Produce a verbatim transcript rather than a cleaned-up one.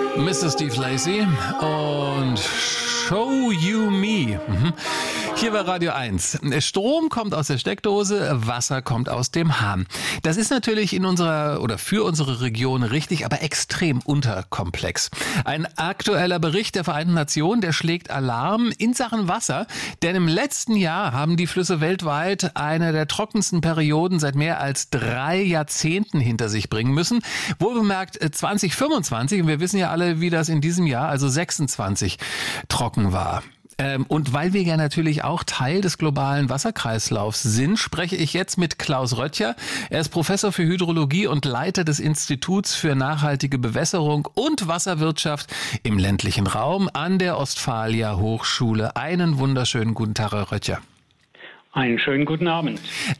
Mister Steve Lacy und Show You Me. Mhm. Hier bei Radio eins. Strom kommt aus der Steckdose, Wasser kommt aus dem Hahn. Das ist natürlich in unserer oder für unsere Region richtig, aber extrem unterkomplex. Ein aktueller Bericht der Vereinten Nationen, der schlägt Alarm in Sachen Wasser, denn im letzten Jahr haben die Flüsse weltweit eine der trockensten Perioden seit mehr als drei Jahrzehnten hinter sich bringen müssen. Wohlbemerkt zwanzig fünfundzwanzig, und wir wissen ja alle, wie das in diesem Jahr, also sechsundzwanzig, trocken war. Und weil wir ja natürlich auch Teil des globalen Wasserkreislaufs sind, spreche ich jetzt mit Klaus Röttcher. Er ist Professor für Hydrologie und Leiter des Instituts für nachhaltige Bewässerung und Wasserwirtschaft im ländlichen Raum an der Ostfalia Hochschule. Einen wunderschönen guten Tag, Herr Röttcher. Einen schönen guten Abend.